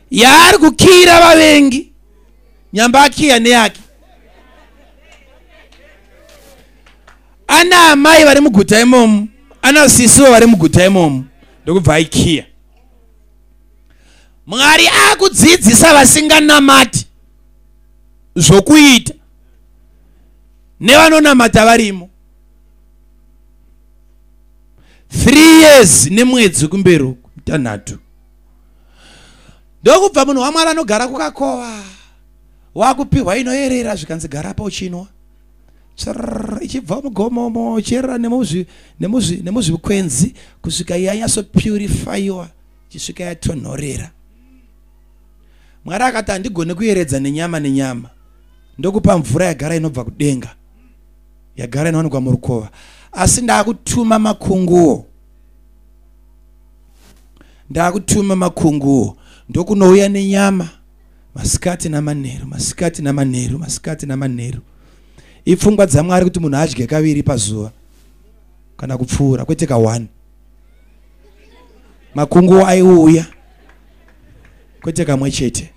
yaari kukira vavengi nyamba akiya neyake. Ana amai vari muguta imomo, ana sisiwo vari muguta imomo, ndokubva aikiya. Mwari akudzidzisa vasinganamati zvokuita nevanonamata varimo. 3 years nemwedzi kumberi uku, 3. Ndokubva munhu waMwari anogara kukakova, wakupiwa inoyerera zvikanzi gara pa uchinwa. Ichibva mugomomo ichierera nemuzvikwenzi kusvika yanyaso purifyiwa, ichisvika yatonhorera. Mwari akati handigone kuyeredza nenyama, ndokupa mvura yagara inobva kudenga, yagara inowanikwa murukova, asi ndakutuma makunguwo, ndokunouya nenyama masikati namanheru. Ipfungwa dzaMwari kuti munhu adye kaviri pazuva kana kupfuura, kwete ka1. Makunguwo aiuya, kwete kamwe chete.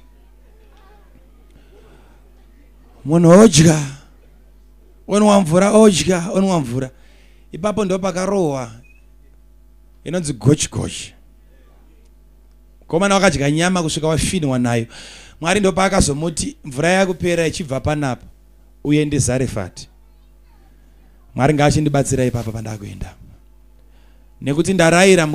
Munhu odya, onwa mvura, ipapo ndo pakarohwa inonzi gochi. Komana wakadya nyama kusvika wafinwa nayo, Mwari ndo paakazomuti mvura yakupera ichibva panapa uende Zarefati. Mwari ngaachindibatsira ipapa pandakuenda, nekuti ndarayira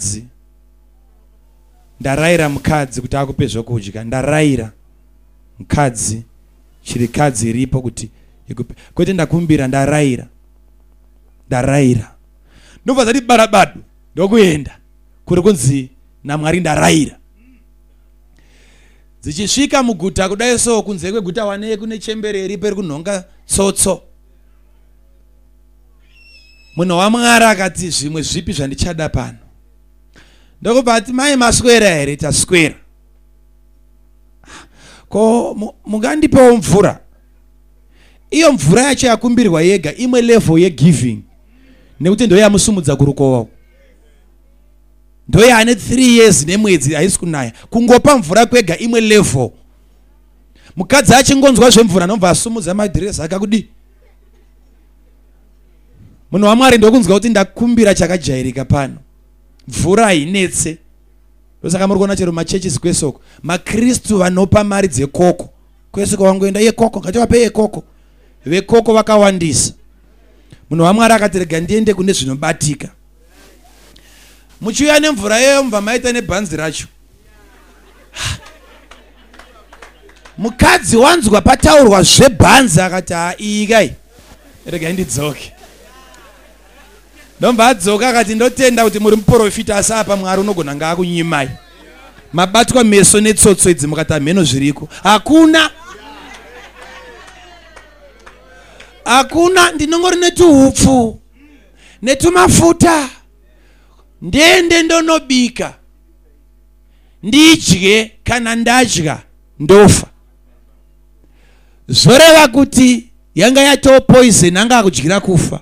mukadzi kuti akupe zvokudya. Ndarayira mukadzi, chirikadzi iripo kuti ikupe, kwete ndakumbira, ndarayira. Ndobva zati barabadu ndokuenda kuri kunzi naMwari ndarayira. Dzichisvika muguta kudai so, kunze kweguta wane kune chembereri peri kunhonga tsotso. Munhu waMwari akati zvimwe zvipi zvandichada pano? Ndokubva ati mai maswera here? Taswera. Ko mungandipewo mvura? Iyo mvura yacho yakumbirwa yega, imwe level yegiving, nekuti ndo yamusumudza kurukova. Ndo yane 3 years nemwedzi haisi kunaya, kungopa mvura kwega, imwe level. Mukadzi achingonzwa zvemvura nobva asumudza madhiresi akakudi. Munhu waMwari ndokunzwa kuti ndakumbira chakajairika pano, mvura hainetse. Ndosaka muri kuona chero machurches kwesoko, maKristu vanopa mari dzekoko kwesoko, wangoenda yekoko, ngativape yekoko. Vekoko vakawandisa. Munhu waMwari akati rega ndiende kune zvinobatika. Muchiuya nemvura yeyo mubva maita nebhanzi racho. Mukadzi wanzwa pataurwa zvebhanzi akati ikai rega ndidzoke. Ndomba adzoka akati ndotenda kuti muri muprofita, asi apa Mwari unogona ngaakunyimai. Mabatwa meso netsotso idzi mukati mheno zviriko. Hakuna, ndinongori netuhupfu netumafuta. Ndiende ndonobika ndidye, kana ndadya ndofa. Zoreva kuti yanga yatoo poison, anga akudyira kufa.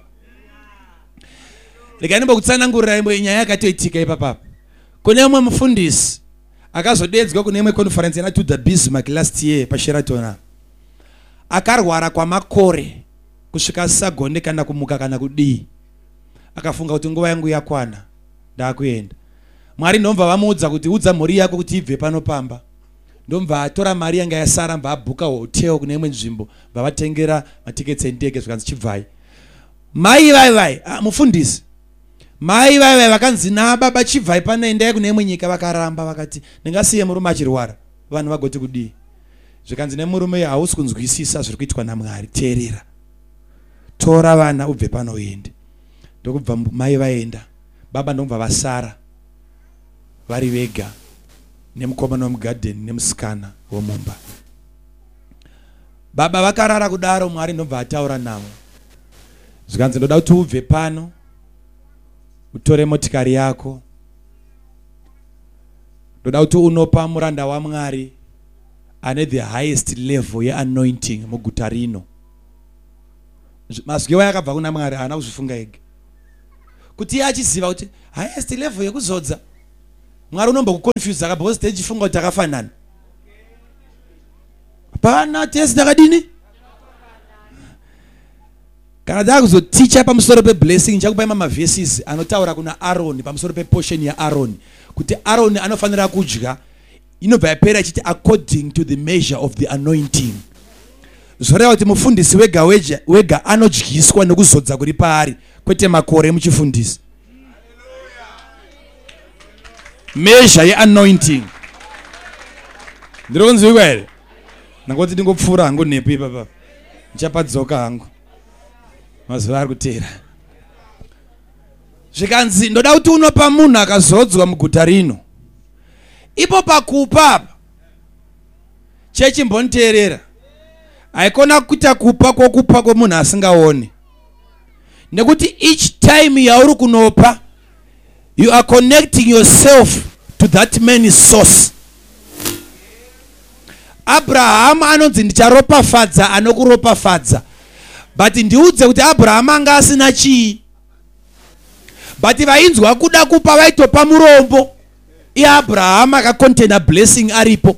Rega ndimbokutsanangurira imwe nyaya yakatoitika ipapa. Kune umwe mufundisi akazodedzwa kune imwe conference yana to the Bismarck last year paSheraton. Akarwara kwamakore kusvika sagone kana kumuka kana kudii. Akafunga kuti nguva yangu yakwana, ndakuenda. Mwari ndomva vamuudza kuti udza mhuri yako kuti ibve panopamba. Ndomva atora mari yanga yasara, mba abhuka hotel kune imwe nzvimbo, vavatengera matiketi endege zvikanzi chibvai. Mai vai mufundisi, mai vai vakanzi nababa chibvai panoendai kune imwe nyika, vakaramba vakati ndingasiye murume achirwara, vanhu vagoti kudii. Zvikanzi nemurume hausi kunzwisisa zviri kuitwa naMwari, teerera, tora vana ubve pano uende. Ndokubva mai vaenda, baba ndomva vasara vari vega nemukomana wemugadheni nemusikana womumba. Baba vakarara kudaro, Mwari ndomva ataura navo. Zvikanzi ndoda kuti ubve pano utore motikari yako, ndoda kuti unopa muranda waMwari ane the highest level yeanointing muguta rino. Mazwi yakabva kuna Mwari, haana kuzvifunga ega. Kuti iye achiziva kuti highest level yekuzodza, Mwari unombokuconfuse akabva stage funga kuti akafanana. Pana test dakadini? Kana dakuzoticha pamusoro peblessing chakupa mama verses anotaura kuna Aaron pamusoro peportion ya Aaron kuti Aaron anofanira kudya inobva yapera ichiti according to the measure of the anointing. Zvoreva kuti mufundisi wega anodyiswa nekuzodza kuri paari kwete makore muchifundisi. Measure ye anointing. Ndirikunzwikwa here? Nangoti ndingopfuura hangu nepo ipapa. Ndichapadzoka hangu. Mazuva ari kutera. Zvikanzi ndoda kuti unopa munhu akazodzwa muguta rino. Ipo pakupa apa. Chechimboniteerera. Haikona kuita kupa kwomunhu asingaoni. Nekuti each time yauri kunopa, you are connecting yourself to that man's source. Abraham anonzi ndicharopafadza anokuropafadza. But ndiudze kuti Abraham anga asina chii. But vainzwa kuda kupa vaitopa murombo. Abraham akacontaina blessing aripo.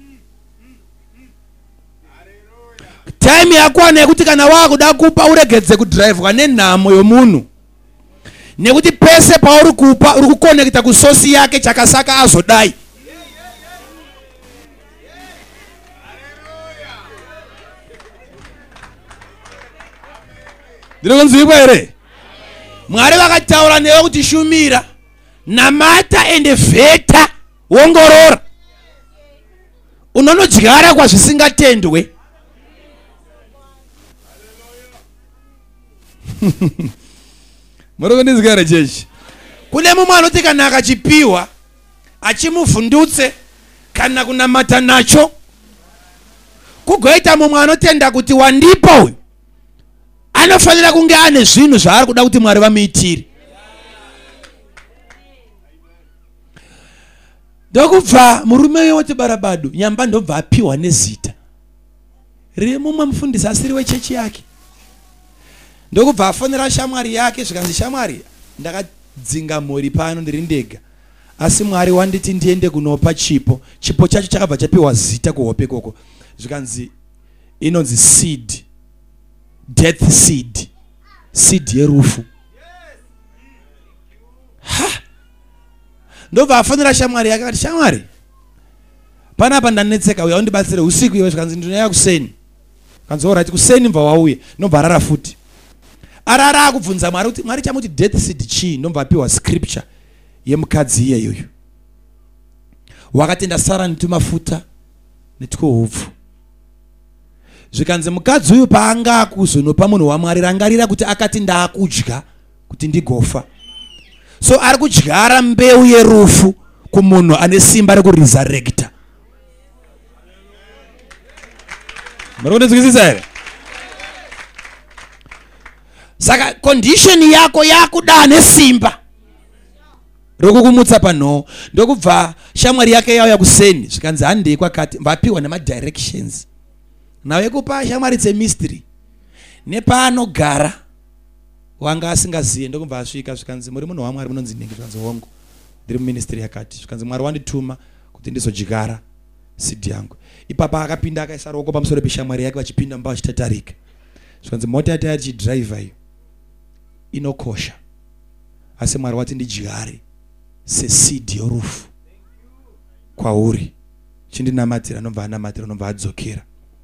Time yakwana yekuti kana wakuda kupa uregedze kudrive nenhamo yomunhu. Nekuti pese pauri kupa uri kuconnecta kusosi yake chakasaka azodai. Ndirikunzwikwa here? Mwari vakataura newe kuti shumira, namata ende vheta, ongorora. Unonodyara kwazvisingatendwe. Murikundinzwikwa chechi? Kune mumwe anoti kana akachipiwa achimuvhundutse kana kunamata nacho, kugoita mumwe anotenda kuti wandipa uyu anofanira kunge ane zvinhu zvaari kuda kuti Mwari vamuitire. Ndokubva murume yoti barabado nyamba ndobva apiwa nezita riri mumwe mufundisi asiri wechechi yake. Ndokubva afonera shamwari yake zvikanzi shamwari ndakadzinga mhuri pano ndiri ndega, asi Mwari wanditi ndiende kunopa chipo. Chipo chacho chakabva chapiwa zita kuhope koko, zvikanzi inonzi seed, death seed, seed yerufu. Ndobva afonera shamwari yake akati shamwari panapa ndanetseka, uya undibatsire usiku iwe. Zvikanzi ndinoya kuseni. Kanzi alright kuseni mbva wauya. Ndobva arara futi. Arara akubvunza Mwari kuti Mwari chamuti death seed chii. Ndobva apiwa scripture yemukadzi iyeyoyo. Wakati ndasara netumafuta netwohupfu. Zvikanzi mukadzi uyu paanga kuzonopa munhu waMwari rangarira kuti akati ndaakudya kuti ndigofa. So ari kudyara mbeu yerufu kumunhu ane simba rekuresurrecta. Murikundinzwisisa here? Saka condition yako yakuda nesimba rokukumutsa panho. Ndokubva shamwari yake yauya kuseni. Zvikanzi handei kwakati vapiwa nemadirections. Nawe kupa shamwari dzemystery nepaanogara wanga asingaziye. Ndokubva asvika. Zvikanzi muri munhu waMwari munonzi nhingi. Zvikanzi hongu ndiri muministry yakati. Zvikanzi Mwari wandituma kuti ndizodyara seed yangu. Ipapa akapinda akaisa ruoko pamusoro peshamwari yake vachipinda mumba vachitatarika. Zvikanzi mota yati achidriva iyo inokosha, asi Mwari wati ndidyare seseed yorufu kwauri. Chindinamatira. Nobva anamatira. Nobva adzokera.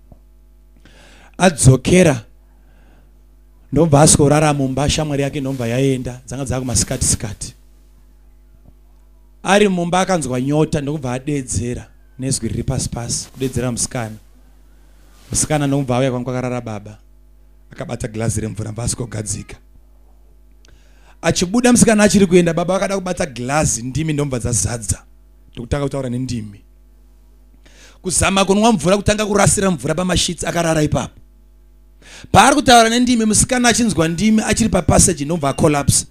Adzokera ndobva asworara mumba. Shamwari yake ndobva yaenda. Dzanga dzakumasikati sikati. Ari mumba akanzwa nyota. Ndobva adedzera nezwi riri pasi pasi kudedzera musikana. Musikana ndobva auya kwanga kwakarara baba. Akabata glazi remvura mbaasikogadzika. Achibuda musikana achiri kuenda, baba akada kubata glazi, ndimi ndomva dzazadza. Ndokutanga kutaura nendimi. Kuzama kunwa mvura, kutanga kurasira mvura pamashitsi, akarara ipapo. Paari kutaura nendimi, musikana achinzwa ndimi achiri papassage ndomva collapse.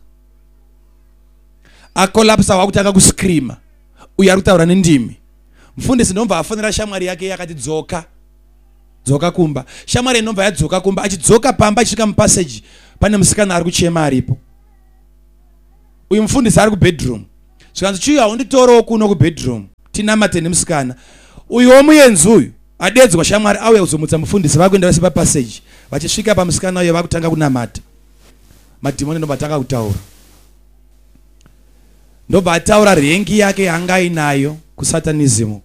Collapse wakutanga kuscreama. Uyu ari kutaura nendimi. Mufundisi ndomva afonera shamwari yake yakati dzoka. Dzoka kumba. Shamwari ndomva yadzoka kumba. Achidzoka pamba achisvika mupassage pane musikana ari kuchema aripo. Uyu mufundisi ari kubedroom. Zvikanzi chiuya unditorowo kuno kubedroom. Tinamate nemusikana. Uyu womuyenzi uyu adedzwa shamwari auya kuzomutsa mufundisi vakuenda vese papassage vachisvika pamusikana uyo vakutanga kunamata madhimoni ndobva atanga kutaura ndobva ataura rengi yake yanga inayo kusatanism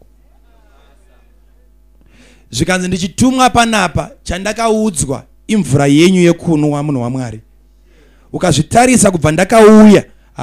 zvikanzi ndichitumwa panapa chandakaudzwa imvura yenyu yekunwa munhu waMwari ukazvitarisa kubva ndakauya